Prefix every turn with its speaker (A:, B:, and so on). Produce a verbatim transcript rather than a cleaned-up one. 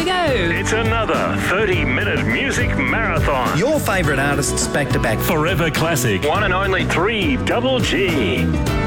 A: go.
B: It's another thirty-minute music marathon.
C: Your favourite artists back to back.
B: Forever Classic. One and only three Double G.